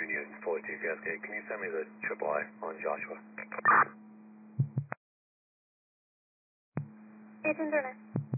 Unit 42 Cascade. Can you send me the AAA on Joshua? Agent Turner.